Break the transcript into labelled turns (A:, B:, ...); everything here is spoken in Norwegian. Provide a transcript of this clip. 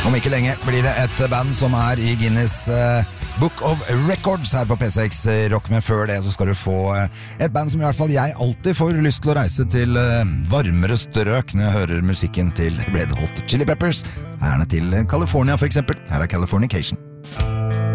A: Om ikke lenge blir det et band som I Guinness Book of Records her på P6 Rock, men før det så skal du få et band som I hvert fall jeg alltid får lyst til å reise til varmere strøk når jeg hører musikken til Red Hot Chili Peppers, gjerne til California for eksempel. Her Californication.